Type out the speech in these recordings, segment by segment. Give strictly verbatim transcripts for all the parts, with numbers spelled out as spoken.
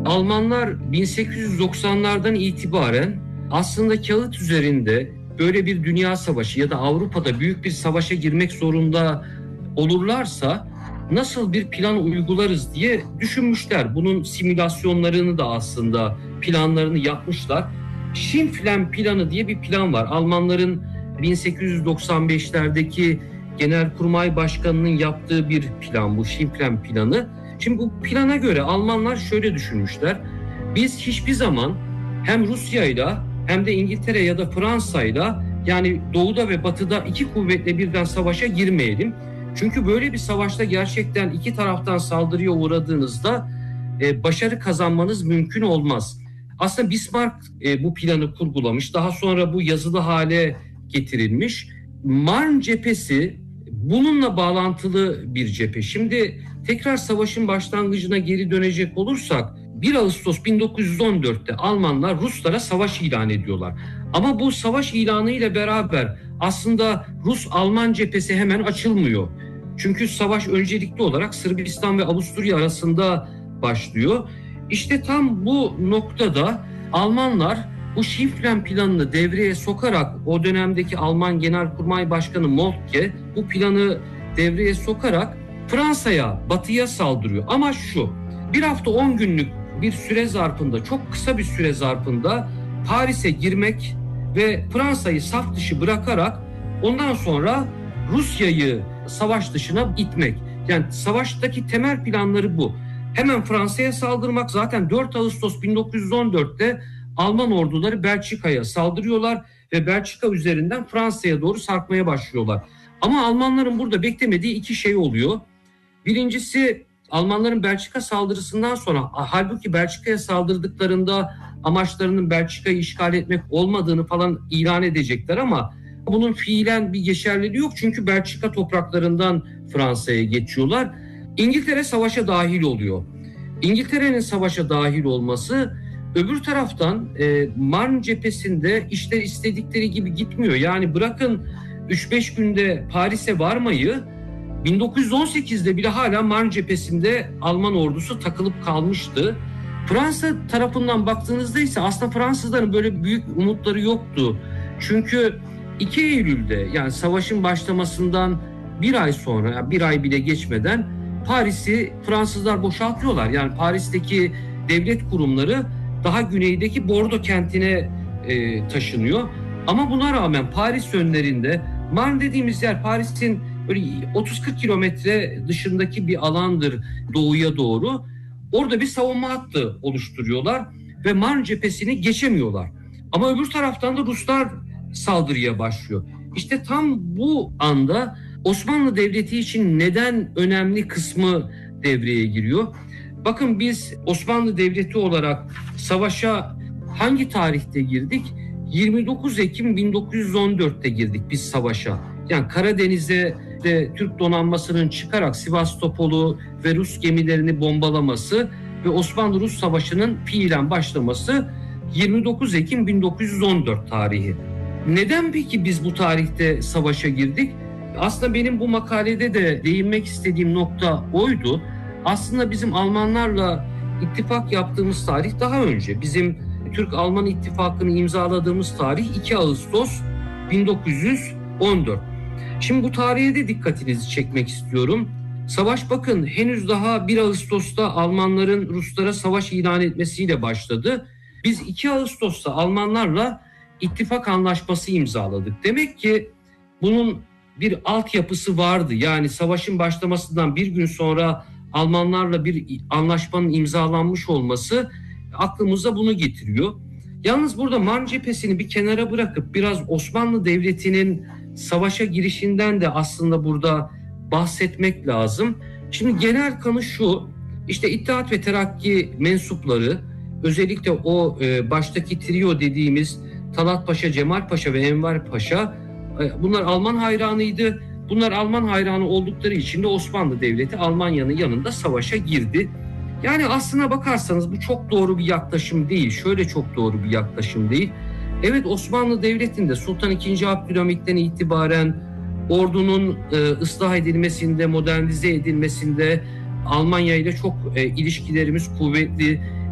Almanlar bin sekiz yüz doksanlardan itibaren aslında kağıt üzerinde böyle bir dünya savaşı ya da Avrupa'da büyük bir savaşa girmek zorunda olurlarsa nasıl bir plan uygularız diye düşünmüşler. Bunun simülasyonlarını da aslında planlarını yapmışlar. Şimplan planı diye bir plan var. Almanların bin sekiz yüz doksan beşlerdeki Genelkurmay Başkanı'nın yaptığı bir plan bu Şimplan planı. Şimdi bu plana göre Almanlar şöyle düşünmüşler. Biz hiçbir zaman hem Rusya'yla hem de İngiltere ya da Fransa'yla, yani doğuda ve batıda iki kuvvetle birden savaşa girmeyelim. Çünkü böyle bir savaşta gerçekten iki taraftan saldırıya uğradığınızda e, başarı kazanmanız mümkün olmaz. Aslında Bismarck e, bu planı kurgulamış. Daha sonra bu yazılı hale getirilmiş. Marne cephesi bununla bağlantılı bir cephe. Şimdi tekrar savaşın başlangıcına geri dönecek olursak bir Ağustos bin dokuz yüz on dörtte Almanlar Ruslara savaş ilan ediyorlar. Ama bu savaş ilanı ile beraber aslında Rus-Alman cephesi hemen açılmıyor. Çünkü savaş öncelikli olarak Sırbistan ve Avusturya arasında başlıyor. İşte tam bu noktada Almanlar bu Şimplan planını devreye sokarak, o dönemdeki Alman Genelkurmay Başkanı Moltke bu planı devreye sokarak Fransa'ya, batıya saldırıyor. Ama şu, bir hafta on günlük bir süre zarfında, çok kısa bir süre zarfında Paris'e girmek ve Fransa'yı saf dışı bırakarak ondan sonra Rusya'yı savaş dışına itmek. Yani savaştaki temel planları bu. Hemen Fransa'ya saldırmak. Zaten dört Ağustos bin dokuz yüz on dörtte Alman orduları Belçika'ya saldırıyorlar ve Belçika üzerinden Fransa'ya doğru sarkmaya başlıyorlar. Ama Almanların burada beklemediği iki şey oluyor. Birincisi, Almanların Belçika saldırısından sonra, halbuki Belçika'ya saldırdıklarında amaçlarının Belçika'yı işgal etmek olmadığını falan ilan edecekler ama bunun fiilen bir geçerliliği yok. Çünkü Belçika topraklarından Fransa'ya geçiyorlar. İngiltere savaşa dahil oluyor. İngiltere'nin savaşa dahil olması, öbür taraftan e, Marne cephesinde işler istedikleri gibi gitmiyor. Yani bırakın üç beş günde Paris'e varmayı, bin dokuz yüz on sekizde bile hala Marne cephesinde Alman ordusu takılıp kalmıştı. Fransa tarafından baktığınızda ise aslında Fransızların böyle büyük umutları yoktu. Çünkü iki Eylül'de, yani savaşın başlamasından bir ay sonra, yani bir ay bile geçmeden Paris'i Fransızlar boşaltıyorlar. Yani Paris'teki devlet kurumları daha güneydeki Bordeaux kentine e, taşınıyor. Ama buna rağmen Paris önlerinde, Marne dediğimiz yer Paris'in böyle otuz kırk kilometre dışındaki bir alandır doğuya doğru. Orada bir savunma hattı oluşturuyorlar ve Marne cephesini geçemiyorlar. Ama öbür taraftan da Ruslar saldırıya başlıyor. İşte tam bu anda Osmanlı Devleti için neden önemli kısmı devreye giriyor. Bakın, biz Osmanlı Devleti olarak savaşa hangi tarihte girdik? yirmi dokuz Ekim bin dokuz yüz on dörtte girdik biz savaşa. Yani Karadeniz'e de Türk donanmasının çıkarak Sivastopol'u ve Rus gemilerini bombalaması ve Osmanlı-Rus Savaşı'nın fiilen başlaması yirmi dokuz Ekim bin dokuz yüz on dört tarihi. Neden peki biz bu tarihte savaşa girdik? Aslında benim bu makalede de değinmek istediğim nokta oydu. Aslında bizim Almanlarla ittifak yaptığımız tarih daha önce. Bizim Türk-Alman ittifakını imzaladığımız tarih iki Ağustos bin dokuz yüz on dört. Şimdi bu tarihe de dikkatinizi çekmek istiyorum. Savaş, bakın, henüz daha bir Ağustos'ta Almanların Ruslara savaş ilan etmesiyle başladı. Biz iki Ağustos'ta Almanlarla ittifak anlaşması imzaladık. Demek ki bunun bir altyapısı vardı. Yani savaşın başlamasından bir gün sonra Almanlarla bir anlaşmanın imzalanmış olması aklımıza bunu getiriyor. Yalnız burada Marne cephesini bir kenara bırakıp biraz Osmanlı Devleti'nin savaşa girişinden de aslında burada bahsetmek lazım. Şimdi genel kanı şu, işte İttihat ve Terakki mensupları, özellikle o e, baştaki trio dediğimiz Talat Paşa, Cemal Paşa ve Enver Paşa, e, bunlar Alman hayranıydı. Bunlar Alman hayranı oldukları için de Osmanlı Devleti Almanya'nın yanında savaşa girdi. Yani aslına bakarsanız bu çok doğru bir yaklaşım değil. Şöyle çok doğru bir yaklaşım değil. Evet, Osmanlı Devleti'nde Sultan ikinci. Abdülhamit'ten itibaren ordunun e, ıslah edilmesinde, modernize edilmesinde Almanya ile çok e, ilişkilerimiz kuvvetli.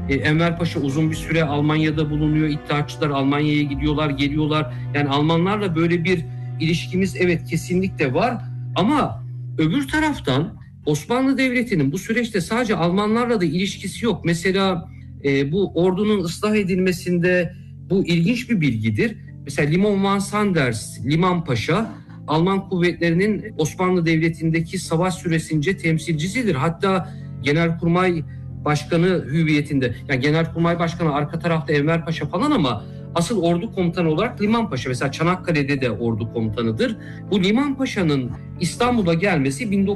E, Enver Paşa uzun bir süre Almanya'da bulunuyor. İttihatçılar Almanya'ya gidiyorlar, geliyorlar. Yani Almanlarla böyle bir ilişkimiz evet kesinlikle var. Ama öbür taraftan Osmanlı Devleti'nin bu süreçte sadece Almanlarla da ilişkisi yok. Mesela e, bu ordunun ıslah edilmesinde bu ilginç bir bilgidir. Mesela Limon van Sanders, Liman Paşa, Alman kuvvetlerinin Osmanlı Devleti'ndeki savaş süresince temsilcisidir. Hatta Genelkurmay Başkanı hüviyetinde, yani Genelkurmay Başkanı arka tarafta Enver Paşa falan ama asıl ordu komutanı olarak Liman Paşa. Mesela Çanakkale'de de ordu komutanıdır. Bu Liman Paşa'nın İstanbul'a gelmesi bin dokuz yüz